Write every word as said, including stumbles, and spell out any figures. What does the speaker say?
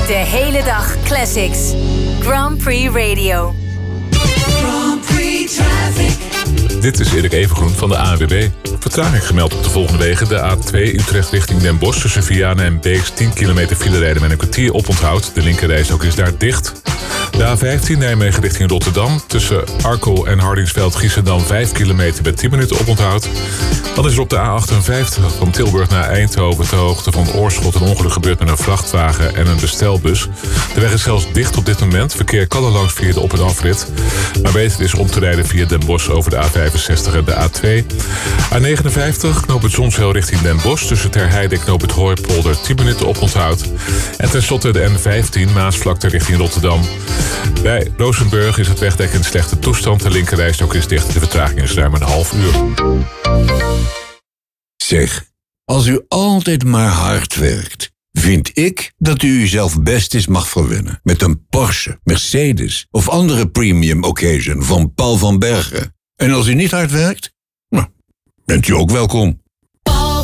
De hele dag classics. Grand Prix Radio. Grand Prix Traffic. Dit is Erik Evengroen van de A N W B. Vertraging gemeld op de volgende wegen. De A twee Utrecht richting Den Bosch tussen Vianen en Beeks tien kilometer file rijden met een kwartier oponthoud. De linkerrijstrook is daar dicht. De A vijftien Nijmegen richting Rotterdam tussen Arkel en Hardingsveld-Giessendam vijf kilometer met tien minuten oponthoud. Dan is er op de A achtenvijftig van Tilburg naar Eindhoven ter hoogte van Oorschot een ongeluk gebeurd met een vrachtwagen en een bestelbus. De weg is zelfs dicht op dit moment. Verkeer kan er langs via de op- en afrit. Maar beter is om te rijden via Den Bosch over de A vijfenzestig en de A twee. A negenenvijftig knooppunt Zonshel richting Den Bosch tussen Terheide en knooppunt Hooipolder tien minuten oponthoud. En tenslotte de N vijftien Maasvlakte richting Rotterdam. Bij Rozenburg is het wegdek in slechte toestand. De linkerrijstrook is dicht. De vertraging is ruim een half uur. Zeg, als u altijd maar hard werkt, vind ik dat u uzelf best eens mag verwennen met een Porsche, Mercedes of andere premium occasion van Paul van Bergen. En als u niet hard werkt, nou, bent u ook welkom.